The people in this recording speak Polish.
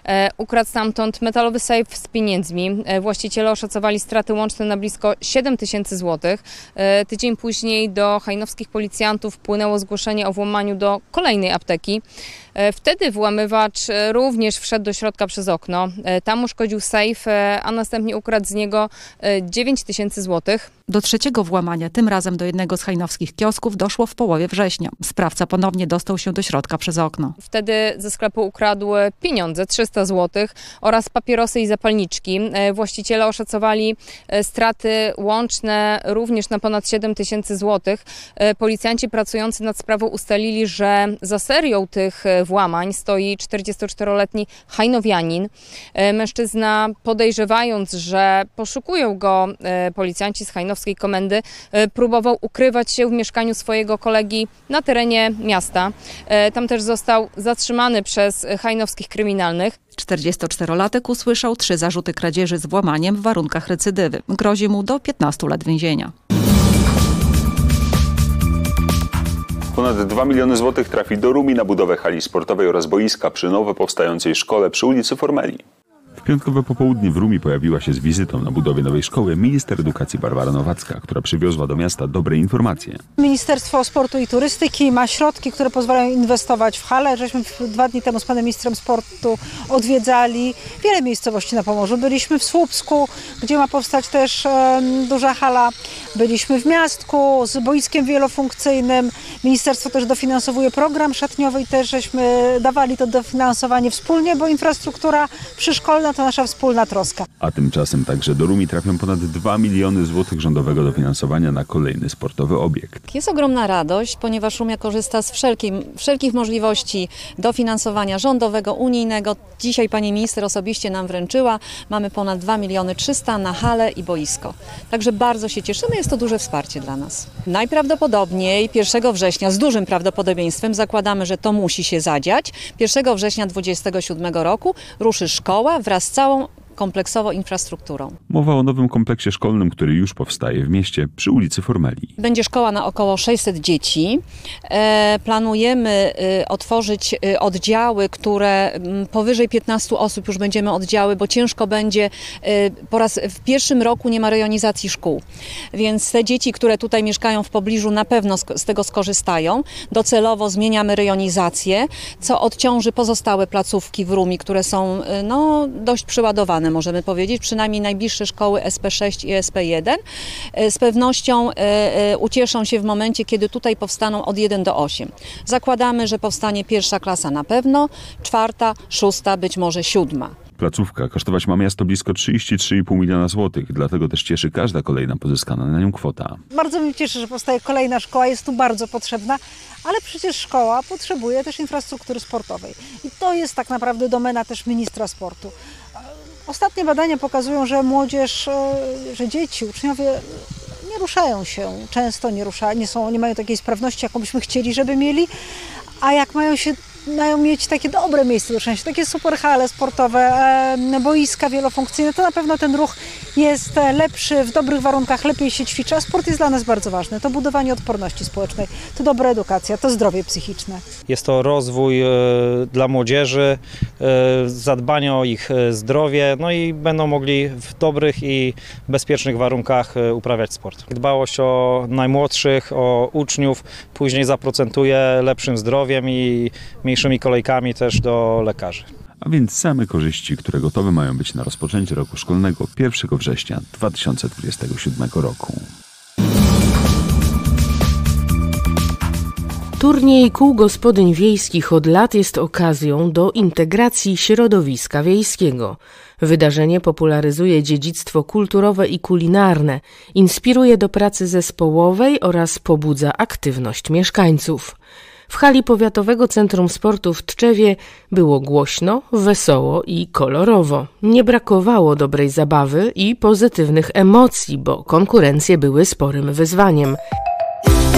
ukradł stamtąd metalowy sejf z pieniędzmi. Właściciele oszacowali straty łączne na blisko 7 tysięcy złotych. Tydzień później do hajnowskich policjantów wpłynęło zgłoszenie o włamaniu do kolejnej apteki. Wtedy włamywacz również wszedł do środka przez okno. Tam uszkodził sejf, a następnie ukradł z niego 9 tysięcy złotych. Do trzeciego włamania, tym razem do jednego z hajnowskich kiosków, doszło w połowie września. Sprawca ponownie dostał się do środka przez okno. Wtedy ze sklepu ukradł pieniądze, 300 złotych oraz papierosy i zapalniczki. Właściciele oszacowali straty łączne również na ponad 7 tysięcy złotych. Policjanci pracujący nad sprawą ustalili, że za serią tych włamań stoi 44-letni hajnowianin. Mężczyzna, podejrzewając, że poszukują go policjanci z hajnowskiej komendy, próbował ukrywać się w mieszkaniu swojego kolegi na terenie miasta. Tam też został zatrzymany przez hajnowskich kryminalnych. 44-latek usłyszał 3 zarzuty kradzieży z włamaniem w warunkach recydywy. Grozi mu do 15 lat więzienia. Ponad 2 miliony złotych trafi do Rumi na budowę hali sportowej oraz boiska przy nowo powstającej szkole przy ulicy Formelii. W piątkowe popołudnie w Rumi pojawiła się z wizytą na budowie nowej szkoły minister edukacji Barbara Nowacka, która przywiozła do miasta dobre informacje. Ministerstwo Sportu i Turystyki ma środki, które pozwalają inwestować w halę. Żeśmy 2 dni temu z panem ministrem sportu odwiedzali wiele miejscowości na Pomorzu. Byliśmy w Słupsku, gdzie ma powstać też duża hala. Byliśmy w Miastku z boiskiem wielofunkcyjnym. Ministerstwo też dofinansowuje program szatniowy i też żeśmy dawali to dofinansowanie wspólnie, bo infrastruktura przyszkolna to nasza wspólna troska. A tymczasem także do Rumi trafią ponad 2 miliony złotych rządowego dofinansowania na kolejny sportowy obiekt. Jest ogromna radość, ponieważ Rumia korzysta z wszelkich możliwości dofinansowania rządowego, unijnego. Dzisiaj pani minister osobiście nam wręczyła. Mamy ponad 2 miliony 300 na halę i boisko. Także bardzo się cieszymy, jest to duże wsparcie dla nas. Najprawdopodobniej 1 września, z dużym prawdopodobieństwem, zakładamy, że to musi się zadziać. 1 września 2027 roku ruszy szkoła wraz z całą kompleksowo infrastrukturą. Mowa o nowym kompleksie szkolnym, który już powstaje w mieście przy ulicy Formelii. Będzie szkoła na około 600 dzieci. Planujemy otworzyć oddziały, które powyżej 15 osób już będziemy oddziały, bo ciężko będzie, w pierwszym roku nie ma rejonizacji szkół. Więc te dzieci, które tutaj mieszkają w pobliżu, na pewno z tego skorzystają. Docelowo zmieniamy rejonizację, co odciąży pozostałe placówki w Rumi, które są dość przyładowane, możemy powiedzieć, przynajmniej najbliższe szkoły SP6 i SP1. Z pewnością ucieszą się w momencie, kiedy tutaj powstaną od 1 do 8. Zakładamy, że powstanie 1. klasa na pewno, 4., 6., być może 7. Placówka kosztować ma miasto blisko 33,5 miliona złotych, dlatego też cieszy każda kolejna pozyskana na nią kwota. Bardzo mnie cieszy, że powstaje kolejna szkoła, jest tu bardzo potrzebna, ale przecież szkoła potrzebuje też infrastruktury sportowej. I to jest tak naprawdę domena też ministra sportu. Ostatnie badania pokazują, że młodzież, że dzieci, uczniowie nie ruszają się, często nie mają takiej sprawności, jaką byśmy chcieli, żeby mieli, a jak mają mieć takie dobre miejsce do szczęścia, takie super hale sportowe, boiska wielofunkcyjne, to na pewno ten ruch jest lepszy, w dobrych warunkach lepiej się ćwiczy, a sport jest dla nas bardzo ważny. To budowanie odporności społecznej, to dobra edukacja, to zdrowie psychiczne. Jest to rozwój dla młodzieży, zadbanie o ich zdrowie, no i będą mogli w dobrych i bezpiecznych warunkach uprawiać sport. Dbałość o najmłodszych, o uczniów później zaprocentuje lepszym zdrowiem i mniejszymi kolejkami też do lekarzy. A więc same korzyści, które gotowe mają być na rozpoczęcie roku szkolnego 1 września 2027 roku. Turniej kół gospodyń wiejskich od lat jest okazją do integracji środowiska wiejskiego. Wydarzenie popularyzuje dziedzictwo kulturowe i kulinarne, inspiruje do pracy zespołowej oraz pobudza aktywność mieszkańców. W hali Powiatowego Centrum Sportu w Tczewie było głośno, wesoło i kolorowo. Nie brakowało dobrej zabawy i pozytywnych emocji, bo konkurencje były sporym wyzwaniem.